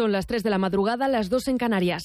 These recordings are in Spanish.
Son las 3 de la madrugada, las 2 en Canarias.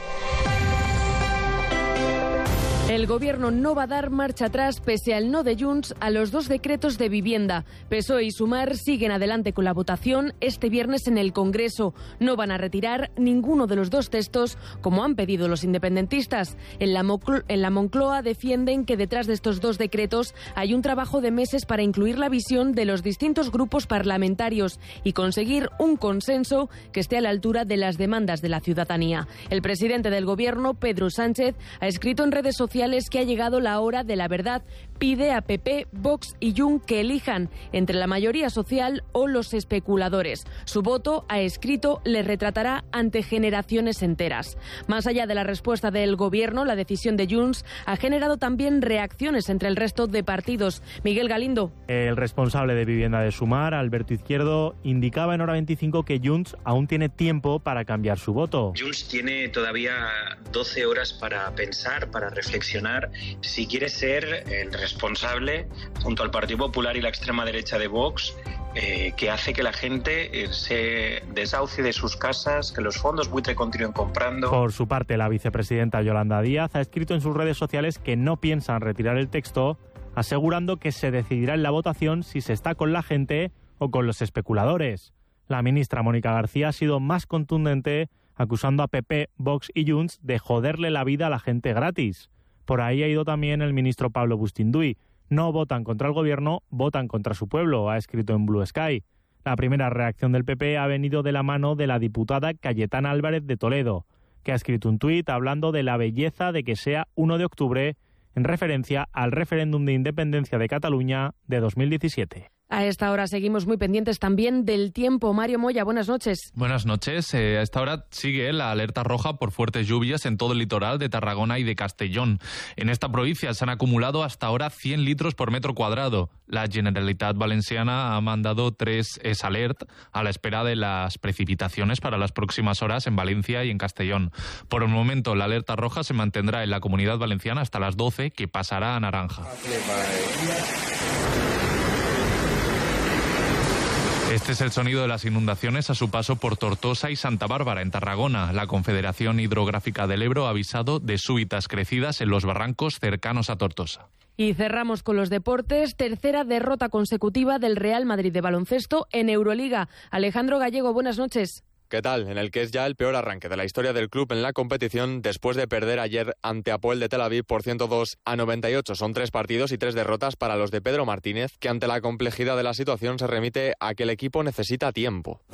El Gobierno no va a dar marcha atrás pese al no de Junts a los 2 decretos de vivienda. PSOE y Sumar siguen adelante con la votación este viernes en el Congreso. No van a retirar ninguno de los 2 textos como han pedido los independentistas. En la Moncloa defienden que detrás de estos 2 decretos hay un trabajo de meses para incluir la visión de los distintos grupos parlamentarios y conseguir un consenso que esté a la altura de las demandas de la ciudadanía. El presidente del Gobierno, Pedro Sánchez, ha escrito en redes sociales que ha llegado la hora de la verdad. Pide a PP, Vox y Junts que elijan entre la mayoría social o los especuladores. Su voto, ha escrito, le retratará ante generaciones enteras. Más allá de la respuesta del Gobierno, la decisión de Junts ha generado también reacciones entre el resto de partidos. Miguel Galindo. El responsable de vivienda de Sumar, Alberto Izquierdo, indicaba en Hora 25 que Junts aún tiene tiempo para cambiar su voto. Junts tiene todavía 12 horas para pensar, para reflexionar, si quiere ser el responsable, junto al Partido Popular y la extrema derecha de Vox, que hace que la gente se desahucie de sus casas, que los fondos buitre continúen comprando. Por su parte, la vicepresidenta Yolanda Díaz ha escrito en sus redes sociales que no piensan retirar el texto, asegurando que se decidirá en la votación si se está con la gente o con los especuladores. La ministra Mónica García ha sido más contundente, acusando a PP, Vox y Junts de joderle la vida a la gente gratis. Por ahí ha ido también el ministro Pablo Bustinduy. No votan contra el Gobierno, votan contra su pueblo, ha escrito en Blue Sky. La primera reacción del PP ha venido de la mano de la diputada Cayetana Álvarez de Toledo, que ha escrito un tuit hablando de la belleza de que sea 1 de octubre, en referencia al referéndum de independencia de Cataluña de 2017. A esta hora seguimos muy pendientes también del tiempo. Mario Moya, buenas noches. Buenas noches. A esta hora sigue la alerta roja por fuertes lluvias en todo el litoral de Tarragona y de Castellón. En esta provincia se han acumulado hasta ahora 100 litros por metro cuadrado. La Generalitat Valenciana ha mandado 3 alert a la espera de las precipitaciones para las próximas horas en Valencia y en Castellón. Por el momento, la alerta roja se mantendrá en la Comunidad Valenciana hasta las 12, que pasará a naranja. Este es el sonido de las inundaciones a su paso por Tortosa y Santa Bárbara, en Tarragona. La Confederación Hidrográfica del Ebro ha avisado de súbitas crecidas en los barrancos cercanos a Tortosa. Y cerramos con los deportes. Tercera derrota consecutiva del Real Madrid de baloncesto en Euroliga. Alejandro Gallego, buenas noches. ¿Qué tal? En el que es ya el peor arranque de la historia del club en la competición después de perder ayer ante Hapoel de Tel Aviv por 102-98. Son 3 partidos y 3 derrotas para los de Pedro Martínez, que ante la complejidad de la situación se remite a que el equipo necesita tiempo.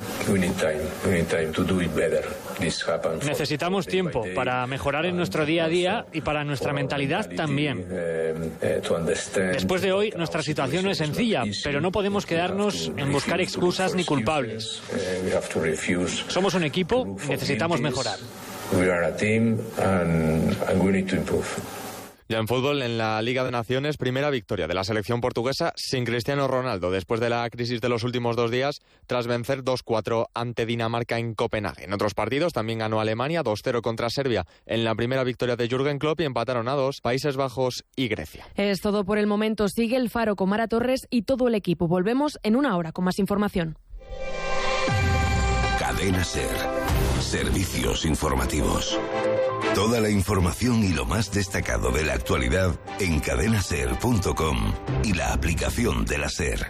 Necesitamos tiempo para mejorar en nuestro día a día y para nuestra mentalidad también. Después de hoy, nuestra situación no es sencilla, pero no podemos quedarnos en buscar excusas ni culpables. Somos un equipo y necesitamos mejorar. Ya en fútbol, en la Liga de Naciones, primera victoria de la selección portuguesa sin Cristiano Ronaldo, después de la crisis de los últimos 2 días, tras vencer 2-4 ante Dinamarca en Copenhague. En otros partidos también ganó Alemania 2-0 contra Serbia en la primera victoria de Jürgen Klopp y empataron a 2 Países Bajos y Grecia. Es todo por el momento. Sigue el Faro con Mara Torres y todo el equipo. Volvemos en 1 hora con más información. Cadena SER. Servicios informativos. Toda la información y lo más destacado de la actualidad en cadenaser.com y la aplicación de la SER.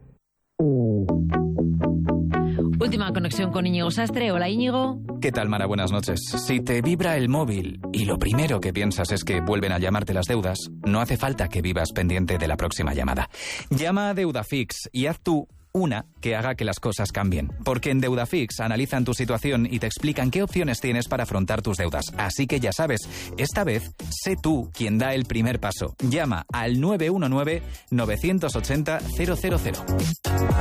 Última conexión con Íñigo Sastre. Hola, Íñigo. ¿Qué tal, Mara? Buenas noches. Si te vibra el móvil y lo primero que piensas es que vuelven a llamarte las deudas, no hace falta que vivas pendiente de la próxima llamada. Llama a Deudafix y haz tú una que haga que las cosas cambien. Porque en Deudafix analizan tu situación y te explican qué opciones tienes para afrontar tus deudas. Así que ya sabes, esta vez sé tú quien da el primer paso. Llama al 919 980 000.